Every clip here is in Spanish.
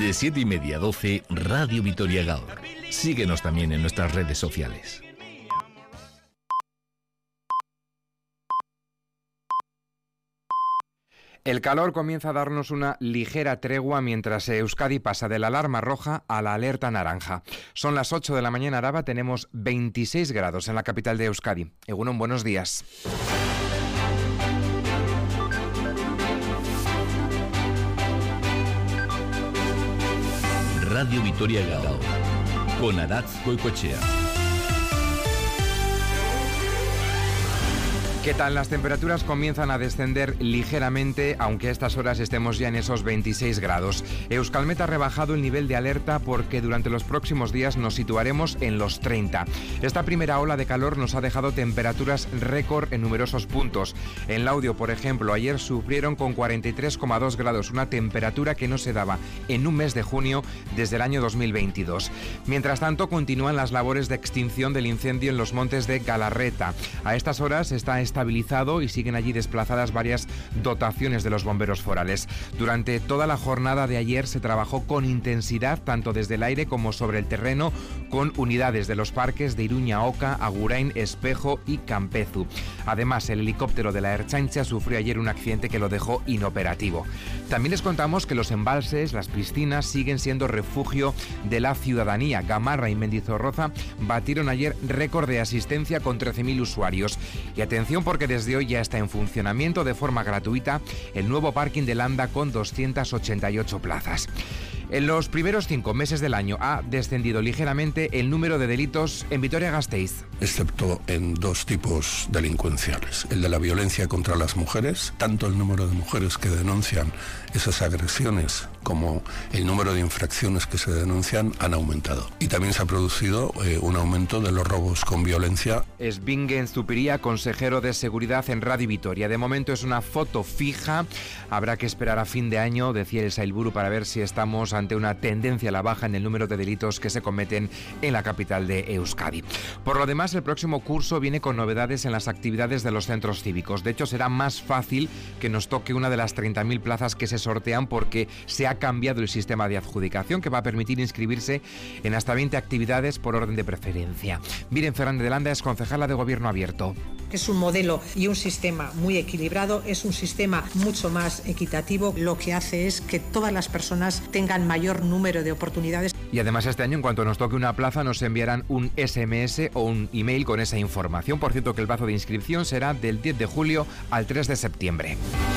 De 7:30 a 12, Radio Vitoria Gaur. Síguenos también en nuestras redes sociales. El calor comienza a darnos una ligera tregua mientras Euskadi pasa de la alarma roja a la alerta naranja. Son las 8 de la mañana, Araba, tenemos 26 grados en la capital de Euskadi. Egunon, buenos días. Radio Vitoria Gaur, con Aratz Goicoechea. ¿Qué tal? Las temperaturas comienzan a descender ligeramente, aunque a estas horas estemos ya en esos 26 grados. Euskalmet ha rebajado el nivel de alerta porque durante los próximos días nos situaremos en los 30. Esta primera ola de calor nos ha dejado temperaturas récord en numerosos puntos. En Laudio, por ejemplo, ayer sufrieron con 43,2 grados, una temperatura que no se daba en un mes de junio desde el año 2022. Mientras tanto, continúan las labores de extinción del incendio en los montes de Galarreta. A estas horas está estabilizado y siguen allí desplazadas varias dotaciones de los bomberos forales. Durante toda la jornada de ayer se trabajó con intensidad tanto desde el aire como sobre el terreno con unidades de los parques de Iruña Oca, Agurain, Espejo y Campezu. Además, el helicóptero de la Ertzaintza sufrió ayer un accidente que lo dejó inoperativo. También les contamos que los embalses, las piscinas, siguen siendo refugio de la ciudadanía. Gamarra y Mendizorroza batieron ayer récord de asistencia con 13.000 usuarios. Y atención, porque desde hoy ya está en funcionamiento de forma gratuita el nuevo parking de Landa con 288 plazas. En los primeros 5 meses del año ha descendido ligeramente el número de delitos en Vitoria-Gasteiz. Excepto en 2 tipos delincuenciales. El de la violencia contra las mujeres, tanto el número de mujeres que denuncian esas agresiones como el número de infracciones que se denuncian han aumentado. Y también se ha producido un aumento de los robos con violencia. Es Bingen Zupiría, consejero de Seguridad en Radio Vitoria. De momento es una foto fija. Habrá que esperar a fin de año, decía el Sailburu, para ver si estamos ante una tendencia a la baja en el número de delitos que se cometen en la capital de Euskadi. Por lo demás, el próximo curso viene con novedades en las actividades de los centros cívicos. De hecho, será más fácil que nos toque una de las 30.000 plazas que se sortean porque se ha cambiado el sistema de adjudicación que va a permitir inscribirse en hasta 20 actividades por orden de preferencia. Miren Fernández de Landa es concejala de Gobierno Abierto. Es un modelo y un sistema muy equilibrado, es un sistema mucho más equitativo. Lo que hace es que todas las personas tengan mayor número de oportunidades. Y además este año, en cuanto nos toque una plaza, nos enviarán un SMS o un email con esa información. Por cierto, que el plazo de inscripción será del 10 de julio al 3 de septiembre.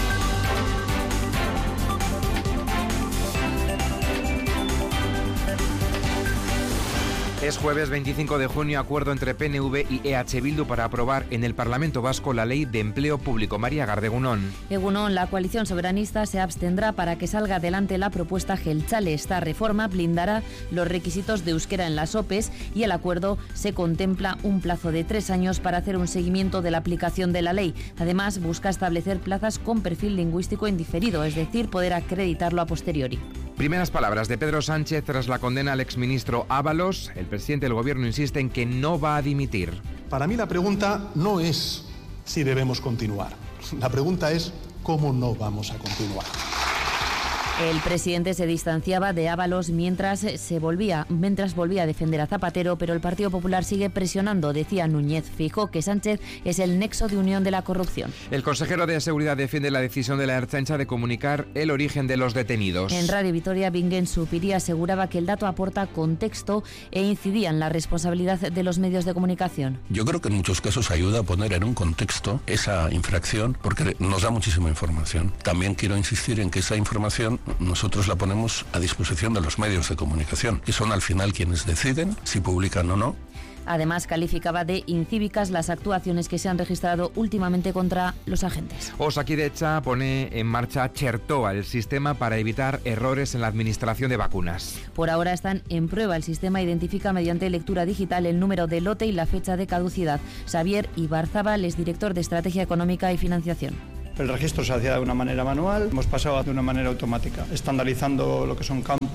Es jueves 25 de junio, acuerdo entre PNV y EH Bildu para aprobar en el Parlamento Vasco la Ley de Empleo Público. María Gardegunón. Egunon, la coalición soberanista se abstendrá para que salga adelante la propuesta Jeltzale. Esta reforma blindará los requisitos de euskera en las OPEs y el acuerdo se contempla un plazo de 3 años para hacer un seguimiento de la aplicación de la ley. Además, busca establecer plazas con perfil lingüístico indiferido, es decir, poder acreditarlo a posteriori. Primeras palabras de Pedro Sánchez tras la condena al exministro Ábalos. El presidente del gobierno insiste en que no va a dimitir. Para mí la pregunta no es si debemos continuar. La pregunta es cómo no vamos a continuar. El presidente se distanciaba de Ábalos mientras volvía a defender a Zapatero, pero el Partido Popular sigue presionando. Decía Núñez Feijóo que Sánchez es el nexo de unión de la corrupción. El consejero de Seguridad defiende la decisión de la Ertzaintza de comunicar el origen de los detenidos. En Radio Vitoria, Bingen Zupiría aseguraba que el dato aporta contexto e incidía en la responsabilidad de los medios de comunicación. Yo creo que en muchos casos ayuda a poner en un contexto esa infracción porque nos da muchísima información. También quiero insistir en que esa información nosotros la ponemos a disposición de los medios de comunicación, que son al final quienes deciden si publican o no. Además, calificaba de incívicas las actuaciones que se han registrado últimamente contra los agentes. Osakidetza pone en marcha Chertoa, el sistema para evitar errores en la administración de vacunas. Por ahora están en prueba. El sistema identifica mediante lectura digital el número de lote y la fecha de caducidad. Xavier Ibarzábal es director de Estrategia Económica y Financiación. El registro se hacía de una manera manual, hemos pasado de una manera automática, estandarizando lo que son campos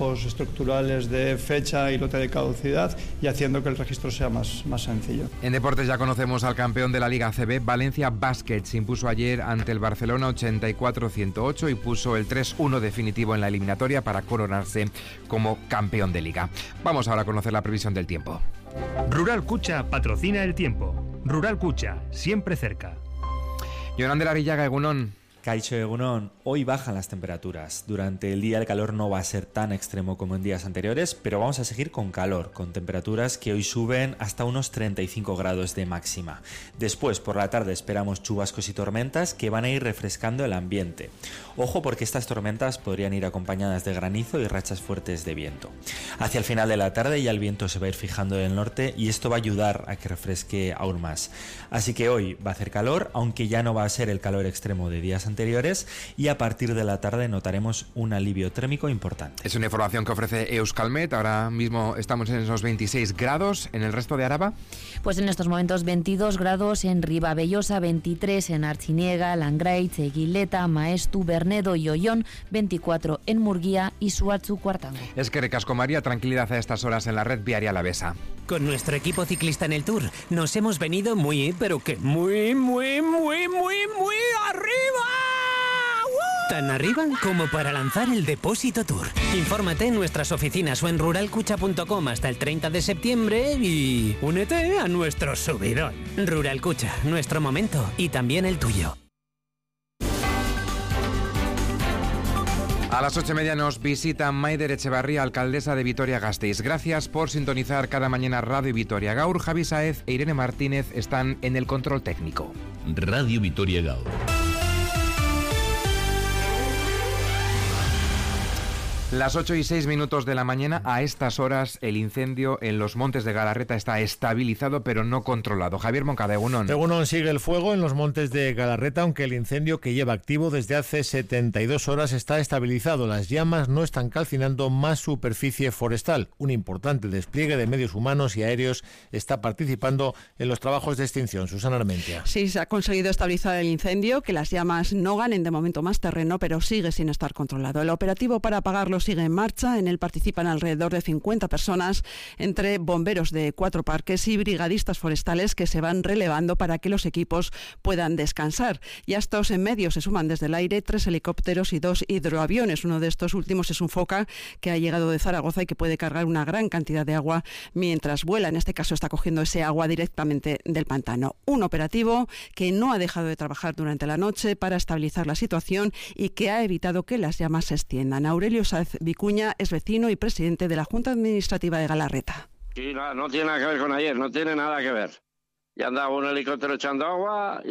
trabajos estructurales de fecha y lote de caducidad y haciendo que el registro sea más sencillo. En deportes ya conocemos al campeón de la Liga ACB, Valencia Basket. Se impuso ayer ante el Barcelona 84-108 y puso el 3-1 definitivo en la eliminatoria para coronarse como campeón de Liga. Vamos ahora a conocer la previsión del tiempo. Rural Cucha patrocina el tiempo. Rural Cucha, siempre cerca. Yonander Arrillaga, egunon. Kaixo egunon, hoy bajan las temperaturas. Durante el día el calor no va a ser tan extremo como en días anteriores, pero vamos a seguir con calor, con temperaturas que hoy suben hasta unos 35 grados de máxima. Después, por la tarde, esperamos chubascos y tormentas que van a ir refrescando el ambiente. Ojo, porque estas tormentas podrían ir acompañadas de granizo y rachas fuertes de viento. Hacia el final de la tarde ya el viento se va a ir fijando en el norte y esto va a ayudar a que refresque aún más. Así que hoy va a hacer calor, aunque ya no va a ser el calor extremo de días anteriores, y a partir de la tarde notaremos un alivio térmico importante. Es una información que ofrece Euskalmet. Ahora mismo estamos en esos 26 grados. ¿En el resto de Araba? Pues en estos momentos 22 grados en Ribabellosa, 23 en Artziniega, Langraiz, Eguileta, Maestu, Bernedo y Ollón, 24 en Murguía y Suatzu, Cuartango. Es que recasco María, tranquilidad a estas horas en la red viaria alavesa. Con nuestro equipo ciclista en el Tour nos hemos venido muy, pero que muy arriba. Tan arriba como para lanzar el Depósito Tour. Infórmate en nuestras oficinas o en ruralcucha.com hasta el 30 de septiembre y únete a nuestro subidón. Rural Cucha, nuestro momento y también el tuyo. A las 8:30 nos visita Maider Echevarría, alcaldesa de Vitoria-Gasteiz. Gracias por sintonizar cada mañana Radio Vitoria Gaur. Javi Saez e Irene Martínez están en el control técnico. Radio Vitoria Gaur. Las 8:06 de la mañana, a estas horas el incendio en los Montes de Galarreta está estabilizado pero no controlado. Javier Moncada, egunon. Egunon, sigue el fuego en los Montes de Galarreta, aunque el incendio que lleva activo desde hace 72 horas está estabilizado. Las llamas no están calcinando más superficie forestal. Un importante despliegue de medios humanos y aéreos está participando en los trabajos de extinción. Susana Armentia. Sí, se ha conseguido estabilizar el incendio, que las llamas no ganen de momento más terreno, pero sigue sin estar controlado. El operativo para apagarlo sigue en marcha. En él participan alrededor de 50 personas, entre bomberos de 4 parques y brigadistas forestales que se van relevando para que los equipos puedan descansar. Y a estos en medio se suman desde el aire 3 helicópteros y 2 hidroaviones. Uno de estos últimos es un Foca que ha llegado de Zaragoza y que puede cargar una gran cantidad de agua mientras vuela. En este caso está cogiendo ese agua directamente del pantano. Un operativo que no ha dejado de trabajar durante la noche para estabilizar la situación y que ha evitado que las llamas se extiendan. Aurelio Sáez Vicuña es vecino y presidente de la Junta Administrativa de Galarreta. Sí, no tiene nada que ver con ayer, no tiene nada que ver. Ya andaba un helicóptero echando agua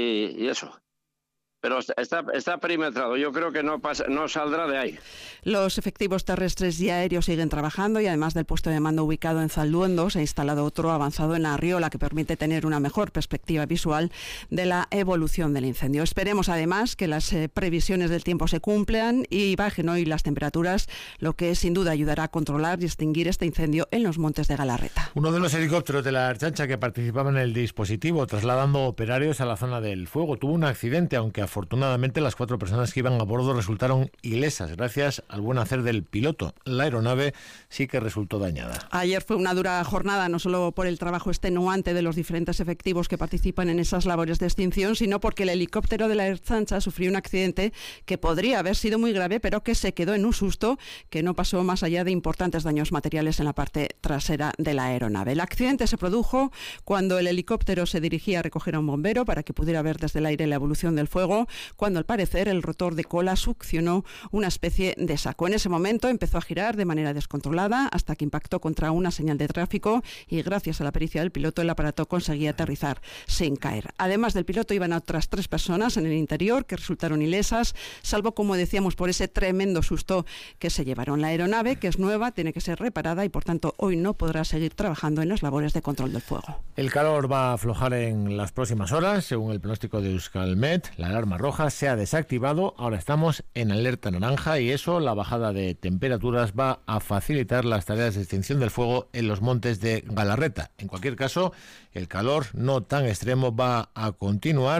y eso. Pero está perimetrado, yo creo que no saldrá de ahí. Los efectivos terrestres y aéreos siguen trabajando y además del puesto de mando ubicado en Zalduondo se ha instalado otro avanzado en Arriola que permite tener una mejor perspectiva visual de la evolución del incendio. Esperemos además que las previsiones del tiempo se cumplan y bajen hoy las temperaturas, lo que sin duda ayudará a controlar y extinguir este incendio en los Montes de Galarreta. Uno de los helicópteros de la Ertzaintza que participaba en el dispositivo trasladando operarios a la zona del fuego tuvo un accidente, aunque afortunadamente las 4 personas que iban a bordo resultaron ilesas gracias al buen hacer del piloto. La aeronave sí que resultó dañada. Ayer fue una dura jornada, no solo por el trabajo extenuante de los diferentes efectivos que participan en esas labores de extinción, sino porque el helicóptero de la Ertzaintza sufrió un accidente que podría haber sido muy grave, pero que se quedó en un susto que no pasó más allá de importantes daños materiales en la parte trasera de la aeronave. El accidente se produjo cuando el helicóptero se dirigía a recoger a un bombero para que pudiera ver desde el aire la evolución del fuego, cuando al parecer el rotor de cola succionó una especie de saco. En ese momento empezó a girar de manera descontrolada hasta que impactó contra una señal de tráfico y gracias a la pericia del piloto el aparato conseguía aterrizar sin caer. Además del piloto iban otras 3 personas en el interior que resultaron ilesas, salvo, como decíamos, por ese tremendo susto que se llevaron. La aeronave, que es nueva, tiene que ser reparada y por tanto hoy no podrá seguir trabajando en las labores de control del fuego. El calor va a aflojar en las próximas horas, según el pronóstico de Euskalmet. La alarma roja se ha desactivado, ahora estamos en alerta naranja y eso, la bajada de temperaturas, va a facilitar las tareas de extinción del fuego en los Montes de Galarreta. En cualquier caso, el calor no tan extremo va a continuar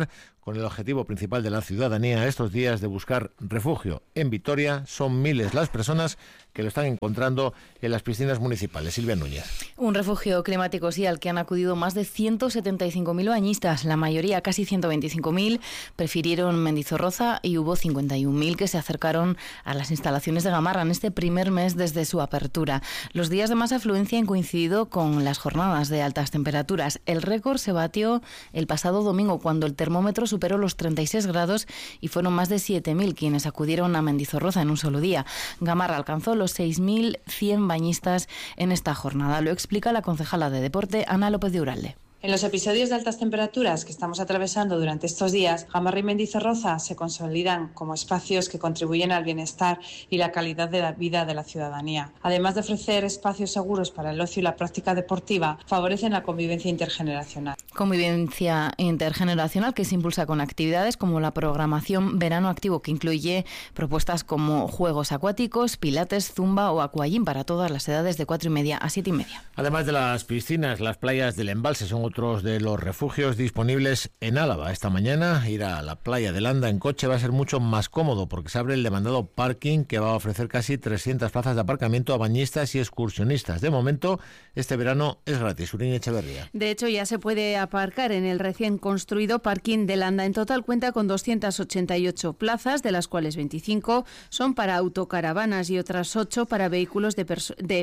con el objetivo principal de la ciudadanía estos días de buscar refugio en Vitoria. Son miles las personas que lo están encontrando en las piscinas municipales. Silvia Núñez. Un refugio climático, sí, al que han acudido más de 175.000 bañistas. La mayoría, casi 125.000, prefirieron Mendizorroza y hubo 51.000 que se acercaron a las instalaciones de Gamarra en este primer mes desde su apertura. Los días de más afluencia han coincidido con las jornadas de altas temperaturas. El récord se batió el pasado domingo, cuando el termómetro superó los 36 grados y fueron más de 7.000 quienes acudieron a Mendizorroza en un solo día. Gamarra alcanzó los 6.100 bañistas en esta jornada. Lo explica la concejala de Deporte, Ana López de Uralde. En los episodios de altas temperaturas que estamos atravesando durante estos días, Gamarra y Mendizorroza se consolidan como espacios que contribuyen al bienestar y la calidad de la vida de la ciudadanía. Además de ofrecer espacios seguros para el ocio y la práctica deportiva, favorecen la convivencia intergeneracional. Convivencia intergeneracional que se impulsa con actividades como la programación Verano Activo, que incluye propuestas como juegos acuáticos, pilates, zumba o aquagym para todas las edades de 4:30 a 7:30. Además de las piscinas, las playas del embalse son otros de los refugios disponibles en Álava. Esta mañana ir a la playa de Landa en coche va a ser mucho más cómodo porque se abre el demandado parking que va a ofrecer casi 300 plazas de aparcamiento a bañistas y excursionistas. De momento, este verano es gratis. Urín Echeverría. De hecho, ya se puede aparcar en el recién construido parking de Landa. En total cuenta con 288 plazas, de las cuales 25 son para autocaravanas y otras 8 para vehículos de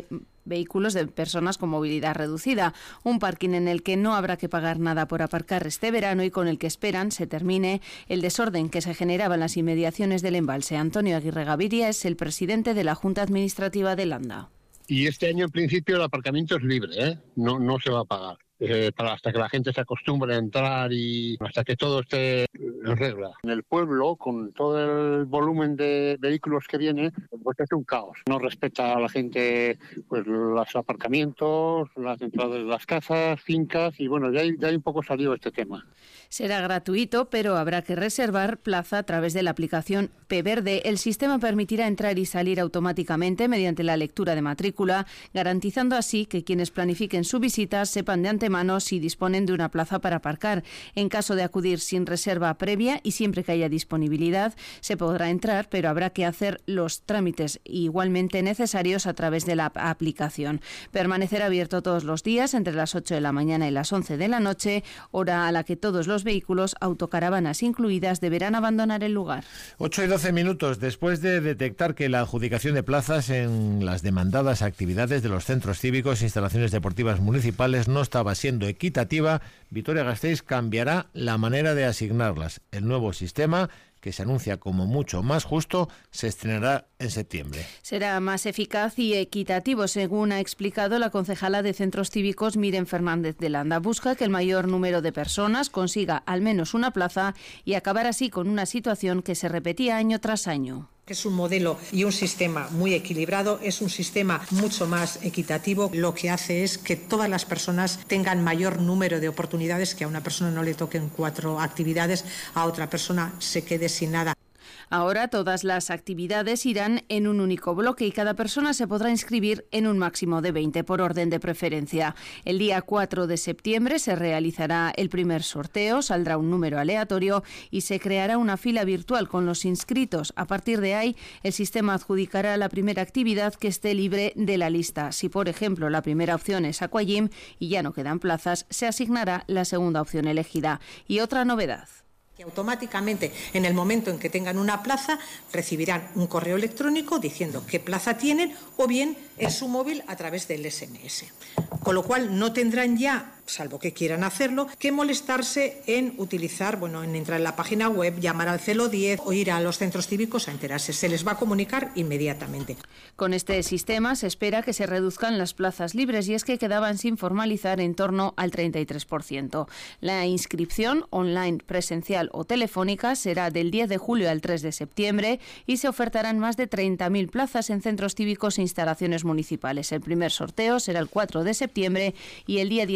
personas con movilidad reducida. Un parking en el que no habrá que pagar nada por aparcar este verano y con el que esperan se termine el desorden que se generaba en las inmediaciones del embalse. Antonio Aguirre Gaviria es el presidente de la Junta Administrativa de Landa. Y este año, en principio, el aparcamiento es libre, no se va a pagar. Hasta que la gente se acostumbre a entrar y hasta que todo esté en regla. En el pueblo, con todo el volumen de vehículos que viene, pues es un caos. No respeta a la gente pues los aparcamientos, las entradas de las casas, fincas, y bueno, ya hay un poco salido este tema. Será gratuito, pero habrá que reservar plaza a través de la aplicación P-Verde. El sistema permitirá entrar y salir automáticamente mediante la lectura de matrícula, garantizando así que quienes planifiquen su visita sepan de antemano si disponen de una plaza para aparcar. En caso de acudir sin reserva previa y siempre que haya disponibilidad, se podrá entrar, pero habrá que hacer los trámites igualmente necesarios a través de la aplicación. Permanecerá abierto todos los días entre las 8 de la mañana y las 11 de la noche, hora a la que todos los vehículos, autocaravanas incluidas, deberán abandonar el lugar. 8 y 12 minutos. Después de detectar que la adjudicación de plazas en las demandadas actividades de los centros cívicos e instalaciones deportivas municipales no estaba siendo equitativa, Vitoria-Gasteiz cambiará la manera de asignarlas. El nuevo sistema, que se anuncia como mucho más justo, se estrenará en septiembre. Será más eficaz y equitativo, según ha explicado la concejala de Centros Cívicos, Miren Fernández de Landa. Busca que el mayor número de personas consiga al menos una plaza y acabar así con una situación que se repetía año tras año. Es un modelo y un sistema muy equilibrado, es un sistema mucho más equitativo. Lo que hace es que todas las personas tengan mayor número de oportunidades, que a una persona no le toquen 4 actividades, a otra persona se quede sin nada. Ahora todas las actividades irán en un único bloque y cada persona se podrá inscribir en un máximo de 20 por orden de preferencia. El día 4 de septiembre se realizará el primer sorteo, saldrá un número aleatorio y se creará una fila virtual con los inscritos. A partir de ahí, el sistema adjudicará la primera actividad que esté libre de la lista. Si, por ejemplo, la primera opción es aquagym y ya no quedan plazas, se asignará la segunda opción elegida. Y otra novedad. Que automáticamente, en el momento en que tengan una plaza, recibirán un correo electrónico diciendo qué plaza tienen o bien en su móvil a través del SMS. Con lo cual no tendrán ya, salvo que quieran hacerlo, que molestarse en utilizar, en entrar en la página web, llamar al 010 o ir a los centros cívicos a enterarse. Se les va a comunicar inmediatamente. Con este sistema se espera que se reduzcan las plazas libres y es que quedaban sin formalizar en torno al 33%. La inscripción online, presencial o telefónica será del 10 de julio al 3 de septiembre y se ofertarán más de 30.000 plazas en centros cívicos e instalaciones municipales. El primer sorteo será el 4 de septiembre y el día 18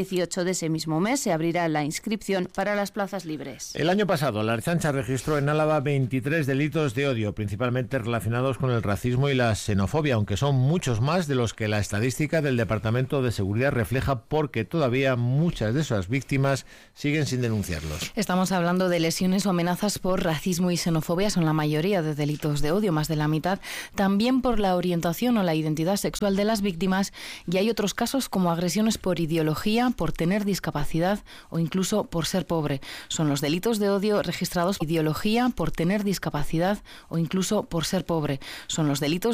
de ese mismo mes se abrirá la inscripción para las plazas libres. El año pasado, la Ertzaintza registró en Álava 23 delitos de odio, principalmente relacionados con el racismo y la xenofobia, aunque son muchos más de los que la estadística del Departamento de Seguridad refleja, porque todavía muchas de esas víctimas siguen sin denunciarlos. Estamos hablando de lesiones o amenazas por racismo y xenofobia, son la mayoría de delitos de odio, más de la mitad, también por la orientación o la identidad sexual de las víctimas, y hay otros casos como agresiones por ideología, por tener discapacidad o incluso por ser pobre. Son los delitos de odio registrados por ideología, por tener discapacidad o incluso por ser pobre. Son los delitos